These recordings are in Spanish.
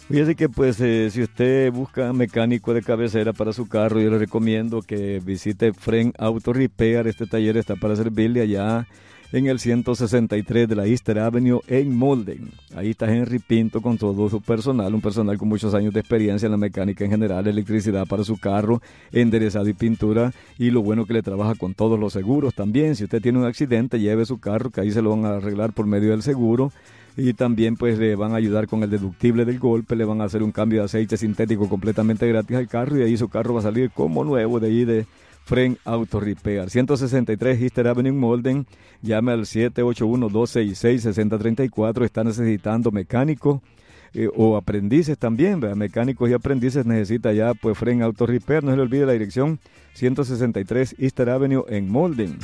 Fíjese que pues si usted busca mecánico de cabecera para su carro, yo le recomiendo que visite Fren Auto Repair. Este taller está para servirle allá en el 163 de la Easter Avenue en Molden. Ahí está Henry Pinto con todo su personal, un personal con muchos años de experiencia en la mecánica en general, electricidad para su carro, enderezado y pintura, y lo bueno que le trabaja con todos los seguros también. Si usted tiene un accidente, lleve su carro, que ahí se lo van a arreglar por medio del seguro. Y también pues le van a ayudar con el deductible del golpe, le van a hacer un cambio de aceite sintético completamente gratis al carro y ahí su carro va a salir como nuevo de ahí de Fren Auto Repair. 163 Easter Avenue en Molden. Llame al 781-266-6034. Está necesitando mecánicos o aprendices también, ¿verdad? Mecánicos y aprendices necesita ya pues Fren Auto Repair. No se le olvide la dirección 163 Easter Avenue en Molden.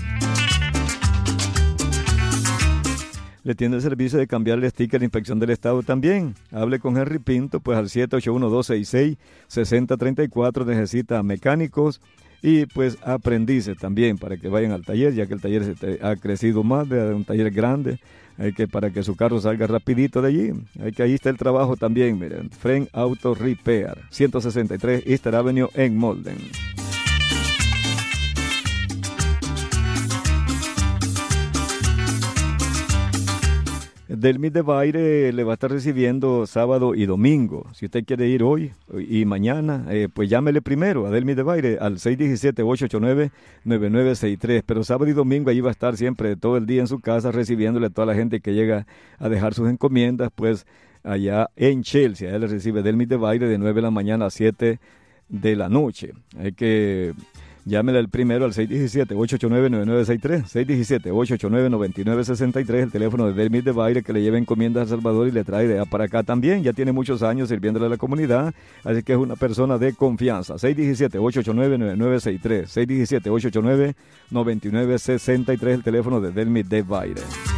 Le tiene el servicio de cambiar el sticker de inspección del estado también. Hable con Henry Pinto, pues al 781-266-6034. Necesita mecánicos y pues aprendices también para que vayan al taller, ya que el taller ha crecido más, de un taller grande, para que su carro salga rapidito de allí. Ahí está el trabajo también, miren. Fren Auto Repair, 163 Easter Avenue en Molden. Delmis de Baire le va a estar recibiendo sábado y domingo. Si usted quiere ir hoy y mañana, pues llámele primero a Delmis de Baire al 617-889-9963. Pero sábado y domingo allí va a estar siempre todo el día en su casa recibiéndole a toda la gente que llega a dejar sus encomiendas, pues allá en Chelsea. Él le recibe Delmis de Baire de 9 de la mañana a 7 de la noche. Hay que... Llámele al primero al 617-889-9963, 617-889-9963, el teléfono de Delmis de Baire, que le lleva encomiendas a El Salvador y le trae de allá para acá también. Ya tiene muchos años sirviéndole a la comunidad, así que es una persona de confianza. 617-889-9963, 617-889-9963, el teléfono de Delmis de Baire.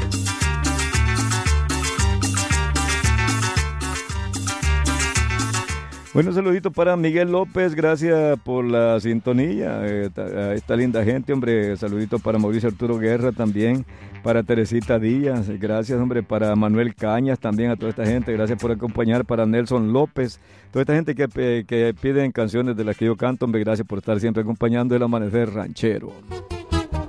Bueno, un saludito para Miguel López, gracias por la sintonía, a esta linda gente, hombre. Saludito para Mauricio Arturo Guerra también, para Teresita Díaz, gracias, hombre, para Manuel Cañas también, a toda esta gente, gracias por acompañar, para Nelson López, toda esta gente que piden canciones de las que yo canto, hombre, gracias por estar siempre acompañando el Amanecer Ranchero.